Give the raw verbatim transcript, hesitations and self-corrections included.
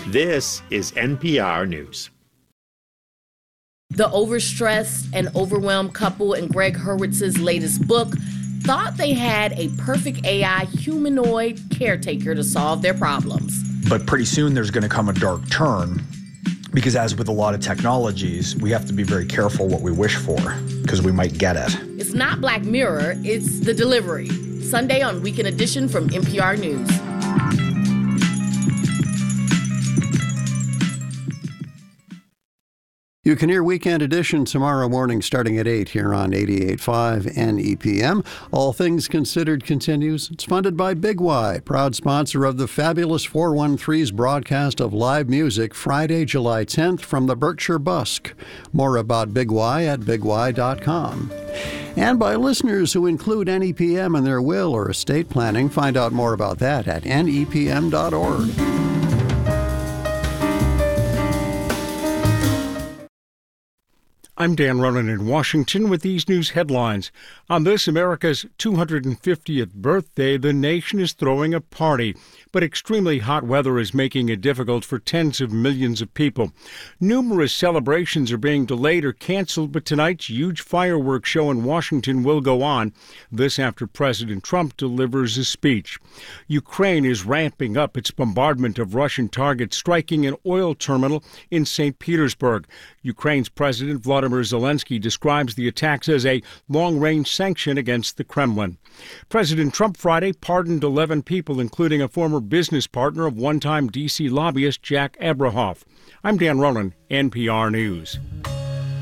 This is N P R News. The overstressed and overwhelmed couple in Greg Hurwitz's latest book thought they had a perfect A I humanoid caretaker to solve their problems. But pretty soon there's going to come a dark turn, because as with a lot of technologies, we have to be very careful what we wish for, because we might get it. It's not Black Mirror, it's The Delivery. Sunday on Weekend Edition from N P R News. You can hear Weekend Edition tomorrow morning starting at eight here on eighty-eight point five N E P M. All Things Considered continues. It's funded by Big Y, proud sponsor of the fabulous four one three's broadcast of live music Friday, July tenth from the Berkshire Busk. More about Big Y at big y dot com. And by listeners who include N E P M in their will or estate planning. Find out more about that at N E P M dot org. I'm Dan Ronan in Washington with these news headlines. On this, America's two hundred fiftieth birthday, the nation is throwing a party. But extremely hot weather is making it difficult for tens of millions of people. Numerous celebrations are being delayed or canceled, but tonight's huge fireworks show in Washington will go on. This after President Trump delivers a speech. Ukraine is ramping up its bombardment of Russian targets, striking an oil terminal in Saint Petersburg. Ukraine's President Volodymyr Zelensky describes the attacks as a long-range sanction against the Kremlin. President Trump Friday pardoned eleven people, including a former business partner of one-time D C lobbyist Jack Abrahoff. I'm Dan Ronan, N P R News.